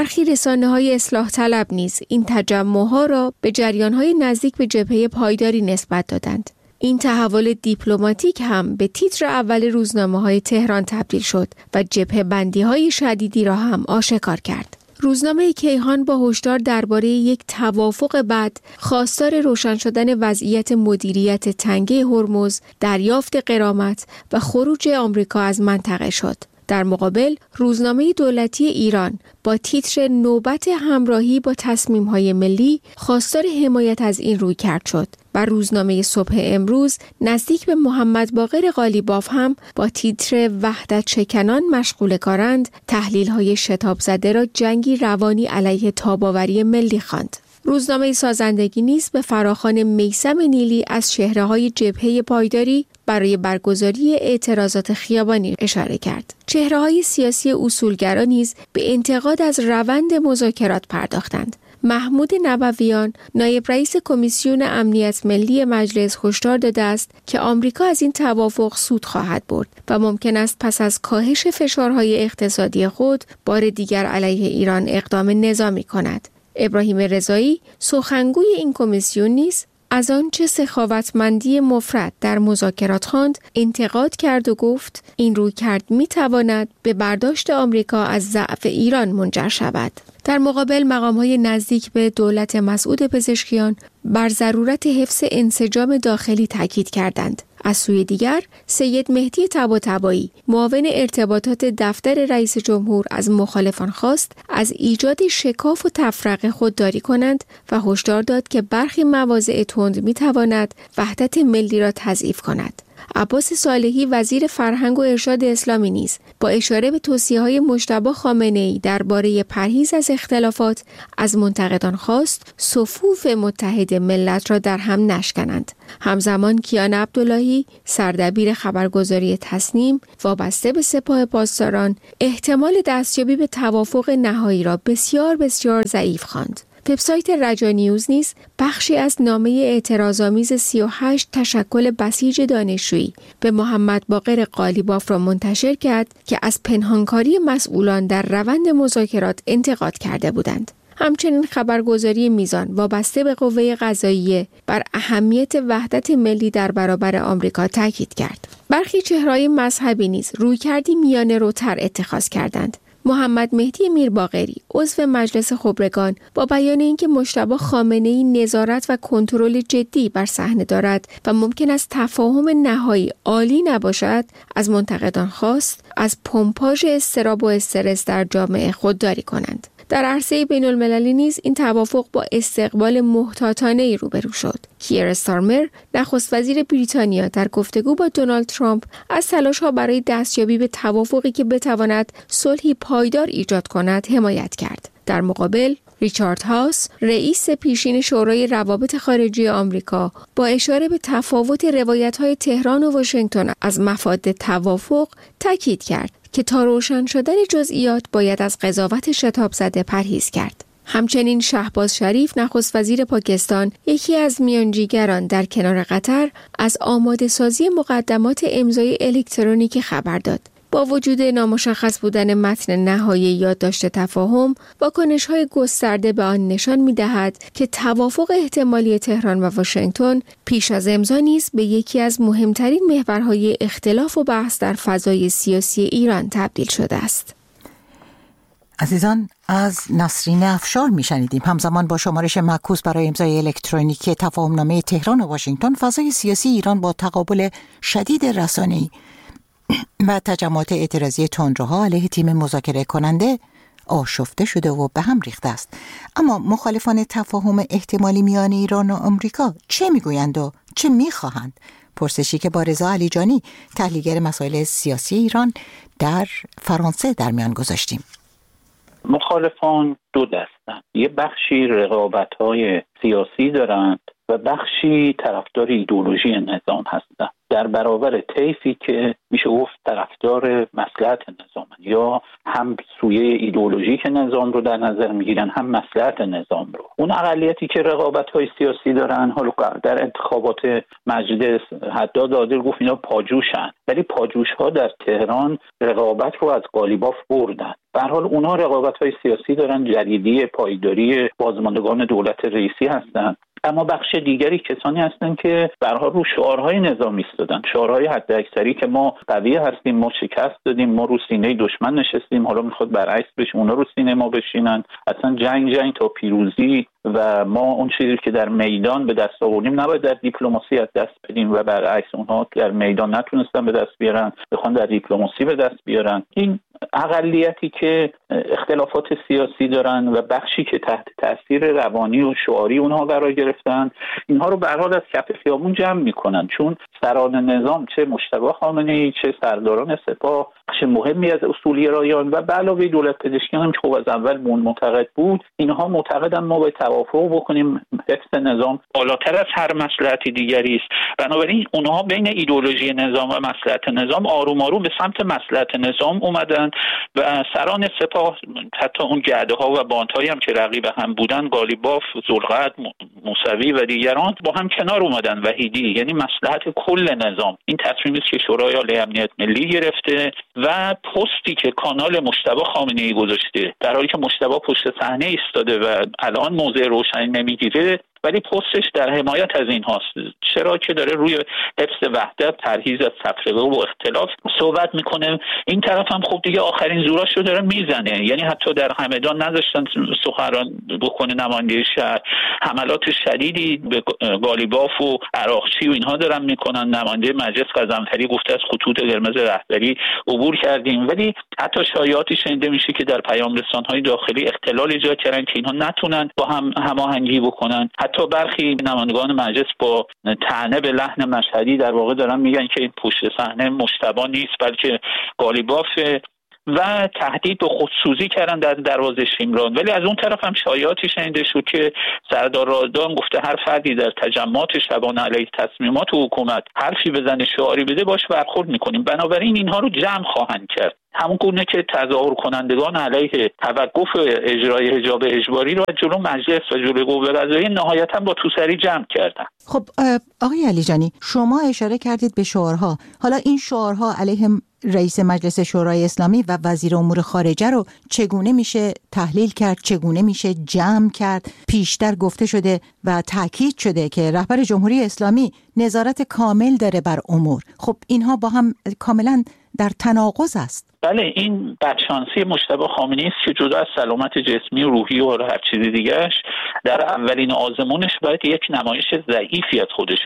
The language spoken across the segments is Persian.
برخی رسانه‌های اصلاح طلب نیز این تجمع‌ها را به جریان‌های نزدیک به جبهه پایداری نسبت دادند. این تحول دیپلماتیک هم به تیتر اول روزنامه‌های تهران تبدیل شد و جبهه بندی‌های شدیدی را هم آشکار کرد. روزنامه کیهان با هشدار درباره یک توافق بعد خواستار روشن شدن وضعیت مدیریت تنگه هرمز، دریافت غرامت و خروج آمریکا از منطقه شد. در مقابل روزنامه دولتی ایران با تیتر نوبت همراهی با تصمیم‌های ملی خواستار حمایت از این رویکرد شد و روزنامه صبح امروز نزدیک به محمد باقر قالیباف هم با تیتر وحدت شکنان مشغول کارند تحلیل‌های شتاب زده را جنگی روانی علیه تاب‌آوری ملی خواند. روزنامه سازندگی نیز به فراخوان میثم نیلی از چهره‌های جبهه پایداری برای برگزاری اعتراضات خیابانی اشاره کرد. چهره‌های سیاسی اصولگرا نیز به انتقاد از روند مذاکرات پرداختند. محمود نبویان، نایب رئیس کمیسیون امنیت ملی مجلس، هشدار داده است که آمریکا از این توافق سود خواهد برد و ممکن است پس از کاهش فشارهای اقتصادی خود بار دیگر علیه ایران اقدام نظامی کند. ابراهیم رضایی، سخنگوی این کمیسیون نیز از آنچه سخاوتمندی مفرط در مذاکرات خواند انتقاد کرد و گفت این رویکرد می‌تواند به برداشت آمریکا از ضعف ایران منجر شود. در مقابل مقام‌های نزدیک به دولت مسعود پزشکیان بر ضرورت حفظ انسجام داخلی تاکید کردند. از سوی دیگر سید مهدی طباطبایی معاون ارتباطات دفتر رئیس جمهور از مخالفان خواست از ایجاد شکاف و تفرقه خودداری کنند و هشدار داد که برخی مواضع تند می‌تواند وحدت ملی را تضعیف کند. عباس صالحی وزیر فرهنگ و ارشاد اسلامی نیز با اشاره به توصیه‌های مجتبی خامنه‌ای درباره پرهیز از اختلافات از منتقدان خواست صفوف متحد ملت را در هم نشکنند. همزمان کیان عبداللهی سردبیر خبرگزاری تصنیم وابسته به سپاه پاسداران احتمال دستیابی به توافق نهایی را بسیار ضعیف خواند. وبسایت رجا نیوز نیز بخشی از نامه اعتراض‌آمیز 38 تشکل بسیج دانشجویی به محمد باقر قالیباف را منتشر کرد که از پنهانکاری مسئولان در روند مذاکرات انتقاد کرده بودند. همچنین خبرگزاری میزان وابسته به قوه قضاییه بر اهمیت وحدت ملی در برابر آمریکا تاکید کرد. برخی چهره‌های مذهبی نیز رویکردی میانه‌روتر اتخاذ کردند. محمد مهدی میرباقری عضو مجلس خبرگان با بیان اینکه مجتبی خامنه‌ای نظارت و کنترل جدی بر صحنه دارد و ممکن است تفاهم نهایی عالی نباشد از منتقدان خواست از پمپاژ اضطراب و استرس در جامعه خودداری کنند. در عرصه بین‌المللی نیز این توافق با استقبال محتاطانه‌ای روبرو شد. کیر استارمر نخست وزیر بریتانیا در گفتگو با دونالد ترامپ از تلاش‌ها برای دستیابی به توافقی که بتواند صلحی پایدار ایجاد کند حمایت کرد. در مقابل ریچارد هاوس رئیس پیشین شورای روابط خارجی آمریکا با اشاره به تفاوت روایت‌های تهران و واشنگتن از مفاد توافق تاکید کرد که تا روشن شدن جزئیات باید از قضاوت شتاب زده پرهیز کرد. همچنین شهباز شریف نخست وزیر پاکستان یکی از میانجیگران در کنار قطر از آماده سازی مقدمات امضای الکترونیکی خبر داد. با وجود نامشخص بودن متن نهایی یادداشت تفاهم، واکنش‌های گسترده به آن نشان می‌دهد که توافق احتمالی تهران و واشنگتن پیش از امضا نیز به یکی از مهمترین محورهای اختلاف و بحث در فضای سیاسی ایران تبدیل شده است. عزیزان، از نسرین افشار میشنیدیم. همزمان با شمارش معکوس برای امضای الکترونیکی تفاهمنامه تهران و واشنگتن، فضای سیاسی ایران با تقابل شدید رسانه‌ای و تجمعات اعتراضی تندروها علیه تیم مذاکره کننده آشفته شده و به هم ریخته است. اما مخالفان تفاهم احتمالی میان ایران و آمریکا چه میگویند و چه میخواهند؟ پرسشی که با رضا علیجانی، تحلیلگر مسائل سیاسی ایران در فرانسه در میان گذاشتیم. مخالفان دو دستن. یه بخشی رقابت‌های سیاسی دارند و بخشی طرفدار ایدئولوژی نظام هستند. در برابر طیفی که میشه گفت طرفدار مصلحت نظام یا هم سویه ایدئولوژیک نظام رو در نظر میگیرن هم مصلحت نظام رو. اون اقلیتی که رقابت‌های سیاسی دارن، حالا در انتخابات مجلس حداد عادل گفت اینا پاجوشن، ولی پاجوش‌ها در تهران رقابت رو از قالیباف بردن. به هر حال اونها رقابت‌های سیاسی دارن، جریدی پایداری بازماندگان دولت رئیسی هستن، اما بخش دیگری کسانی هستن که به هر حال رو شعارهای نظامی ایستادن، شعارهای حداکثری که ما قوی هستیم، ما شکست دادیم، ما رو سینه دشمن نشستیم، حالا میخواد برعکس بشه اونا رو سینه ما بشینن، اصلا جنگ تا پیروزی و ما اون چیزی که در میدان به دست آوردیم نباید در دیپلماسی از دست بدیم و برعکس اونها در میدان نتونستن به دست بیارن بخوان در دیپلماسی به دست بیارن. این اقلیتی که اختلافات سیاسی دارن و بخشی که تحت تاثیر روانی و شعاری اونها قرار گرفتن، اینها رو به هر حال از کف خیابون جمع میکنن، چون سران نظام چه مجتبی خامنه‌ای چه سرداران سپاه بخش مهمی از اصولگرایان و به علاوه دولت پزشکیان هم که خب از اول معتقد بود، اینها معتقدن ما باید توافق بکنیم، حفظ نظام بالاتر از هر مصلحت دیگری است. بنابراین اونها بین ایدئولوژی نظام و مصلحت نظام آروم آروم به سمت مصلحت نظام اومدن و سران سپاه حتی اون جعده ها و باندهایی هم که رقیب هم بودن، قالیباف، ذوالقعد، موسوی و دیگران با هم کنار اومدن. وحیدی یعنی مصلحت کل نظام. این تصمیمی است که شورای عالی امنیت ملی گرفته و پستی که کانال مجتبی خامنه‌ای گذاشته، در حالی که مجتبی پشت صحنه ایستاده و الان موضع روشنی نمیگیره، ولی پستش در حمایت از این هاست. چرا که داره روی حفظ وحدت، پرهیز از تفرقه و اختلاف صحبت میکنه. این طرف هم خب دیگه آخرین زوراشو داره میزنه، یعنی حتی در همدان نذاشتن سخنران بکنه نماینده شهر، حملات شدیدی به قالیباف و عراقچی و اینها دارن میکنن. نماینده مجلس قزنفری گفته از خطوط قرمز رهبری عبور کردیم، ولی حتی شایعاتی شنیده میشه که در پیام رسانهای داخلی اختلال ایجاد کردن که اینها نتونن با هم هماهنگی بکنن. حتی برخی نمایندگان مجلس با طعنه به لحن مشهدی در واقع دارن میگن که این پشت صحنه مجتبی نیست بلکه قالیباف و تهدید به خودسوزی کردن در دروازه شیمران. ولی از اون طرف هم شایعاتی شنیده شد که سردار رادان گفته هر فردی در تجمعات شبانه علیه تصمیمات حکومت حرفی بزنه، شعاری بده، باش برخورد میکنیم. بنابراین اینها رو جمع خواهند کرد، همون گونه که تظاهر کنندگان علیه توقف اجرای حجاب اجباری رو جلو مجلس و جلو قوه قضاییه نهایتا با توسری جمع کردن. خب آقای علیجانی، شما اشاره کردید به شعارها. حالا این شعارها علیه رئیس مجلس شورای اسلامی و وزیر امور خارجه رو چگونه میشه تحلیل کرد، چگونه میشه جمع کرد؟ پیشتر گفته شده و تاکید شده که رهبر جمهوری اسلامی نظارت کامل داره بر امور. خب اینها با هم کاملا در تناقض است. بله، این بدشانسی مجتبی خامنه‌ای است که جدا از سلامت جسمی و روحی و هر چیز دیگه‌اش در اولین آزمونش باید یک نمایش ضعیفی از خودش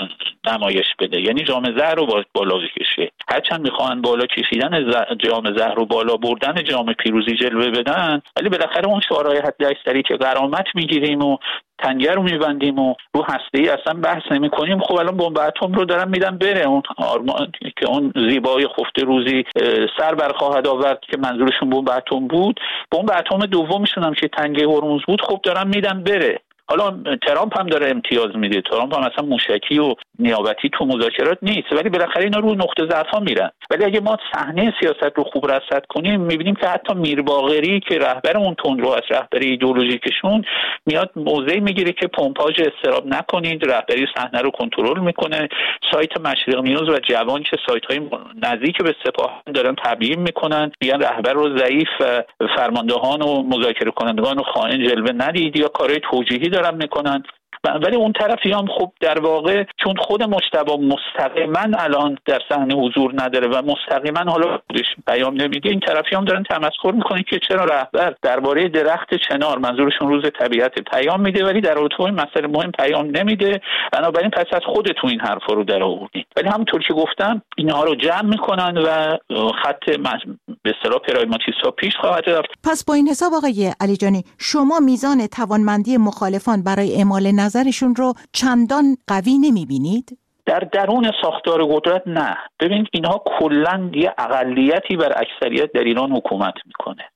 نمایش بده، یعنی جام زهر رو باید بالا بکشه. هرچند میخوان بالا کشیدن جام زهر رو بالا بردن جام پیروزی جلوه بدن، ولی بالاخره اون شعارهای حداکثری که غرامت میگیریم و تنگه رو میبندیم و رو هسته‌ای اصلا بحث نمی‌کنیم، خب الان بمب اتم رو دارن میدن بره. اون آرمان که اون زیبای خفته روزی سر بر خواهد آورد که منظورشون بمب اتم بود، بمب اتم دومشون هم که تنگه هرمز بود، خب دارن میدن بره. حالا ترامپ هم داره امتیاز میده، ترامپ هم اصلا موشکی و نیابتی تو مذاکرات نیست، ولی بالاخره اینا رو نقطه ضعف‌ها میرن. ولی اگه ما صحنه سیاست رو خوب رصد کنیم، میبینیم که حتی میر باقری که رهبر اون تندرو از رهبری ایدئولوژیکشون میاد موضعی میگیره که پمپاژ استراب نکنید، رهبری صحنه رو کنترل میکنه. سایت مشرق نیوز و جوان که سایت‌های نزدیک به سپاه دارن تبیین میکنن، میگن رهبر رو ضعیف، فرماندهان و مذاکره کنندگان رو خائن جلوه ندید یا کارهای توجیهی دارن میکنن. ولی اون طرفی هم خب در واقع چون خود مجتبی مستقیما الان در صحنه حضور نداره و مستقیما حالا خودش پیام نمیده، این طرفی هم دارن تمسخر میکنن که چرا رهبر درباره درخت چنار، منظورشون روز طبیعت، پیام میده ولی در رابطه با این مسئله مهم پیام نمیده. بنابراین پس از خودتون این حرفا رو در آوردین. ولی همونطور که گفتم اینها رو جمع میکنن و خط به اصطلاح پرایماتیستا پیش خواهد رفت. پس با این حساب آقای علیجانی، شما میزان توانمندی مخالفان برای اعمال نظرشون رو چندان قوی نمیبینید؟ در درون ساختار قدرت نه. ببینید اینها کلاً یه اقلیتی بر اکثریت در ایران حکومت میکنه.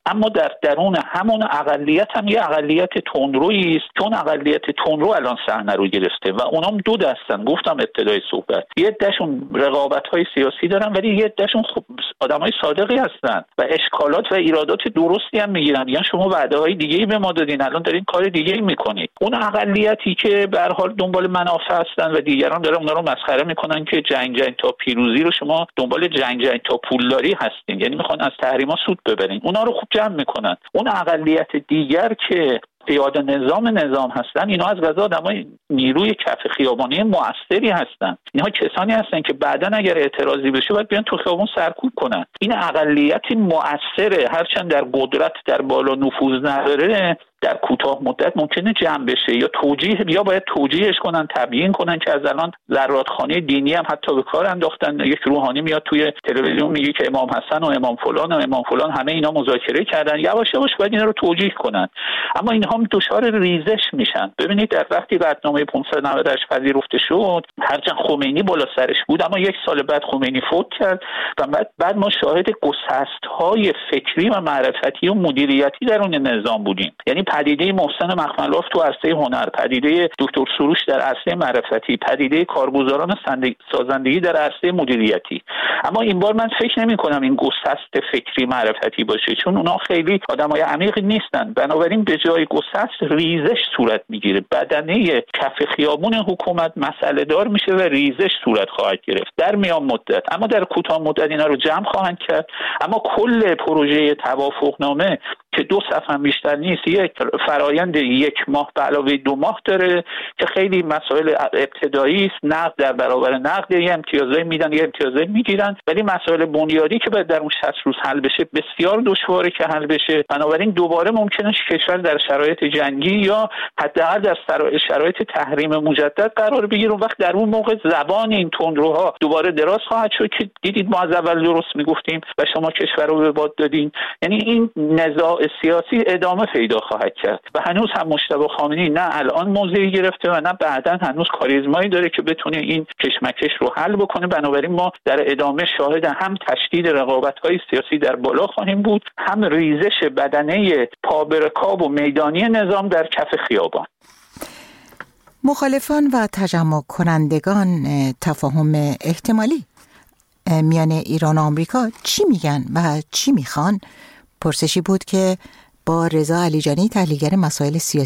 اما در درون همون اقلیت هم یه اقلیت تندرویی است، چون اقلیت تندرو الان صحنه رو گرفته و اونام دو دستن. گفتم ابتدای صحبت یه عده‌شون رقابت‌های سیاسی دارن ولی یه عده‌شون خب آدمای صادقی هستن و اشکالات و ایرادات درستی هم میگیرن. یعنی شما وعده‌های دیگه‌ای به ما دادین، الان دارین کار دیگه‌ای میکنید. اون اقلیتی که به هر حال دنبال منافع هستن و دیگران دارن اونا رو مسخره میکنن که جنگ تا پیروزی رو شما دنبال جنگ تا پولداری هستین، یعنی میخوان از تحریما سود ببرین، اونا رو خوب جمع میکنن. اون اقلیت دیگر که پیاده نظام هستن، اینا از قضا آدمای نیروی کف خیابانی موثری هستن. اینها کسانی هستن که بعداً اگر اعتراضی بشه باید بیان تو خیابون سرکوب کنن. این اقلیتی موثره، هرچند در قدرت در بالا نفوذ نداره، در کوتاه مدت ممکنه جمع بشه یا باید توجیهش کنن، تبیین کنن که از الان زرادخانه دینی هم حتی به کار انداختن. یک روحانی میاد توی تلویزیون میگه که امام حسن و امام فلان همه اینا مذاکره کردن، یواش یواش باید اینا رو توجیه کنن. اما اینها دچار ریزش میشن. ببینید در وقتی قطعنامه 598 پذیرفته شد، هرچند خمینی بالا سرش بود، اما یک سال بعد خمینی فوت کرد و بعد ما شاهد گسست‌های فکری و معرفتی و مدیریتی در اون نظام بودیم. یعنی پدیده محسن مخملاف تو عرصه هنر، پدیده دکتر سروش در عرصه معرفتی، پدیده کارگزاران سازندگی در عرصه مدیریتی. اما این بار من فکر نمی‌کنم این گسست فکری معرفتی باشه، چون اونا خیلی آدمای عمیقی نیستن. بنابراین به جای گسست ریزش صورت میگیره. بدنه کف خیابون حکومت مسئله دار میشه و ریزش صورت خواهد گرفت در میان مدت. اما در کوتاه مدت اینا رو جمع خواهند کرد. اما کل پروژه توافقنامه که 2 صفحه هم بیشتر نیست، یک فرایند 1 ماه به علاوه 2 ماه داره که خیلی مسائل ابتدایی است. نقد در برابر نقد، یه امتیازایی میدن یه امتیازایی میگیرن، ولی مسائل بنیادی که باید در اون 60 روز حل بشه بسیار دشواره که حل بشه. بنابراین دوباره ممکنه کشور در شرایط جنگی یا حداقل در شرایط تحریم مجدد قرار بگیره. اون وقت در اون موقع زبان این تندروها دوباره دراز خواهد شد که دیدید ما از اول درست میگفتیم و شما کشور رو به باد دادین. یعنی این نزاع سیاسی ادامه پیدا خواهد کرد و هنوز هم مجتبی خامنه‌ای نه الان موضعی گرفته و نه بعداً هنوز کاریزمایی داره که بتونه این کشمکش رو حل بکنه. بنابراین ما در ادامه شاهد هم تشدید رقابت‌های سیاسی در بالا خواهیم بود، هم ریزش بدنه پابرکاب و میدانی نظام در کف خیابان. مخالفان و تجمع کنندگان تفاهم احتمالی میان ایران و آمریکا چی میگن و چی میخوان؟ پرسشی بود که با رضا علیجانی، تحلیلگر مسائل سیاسی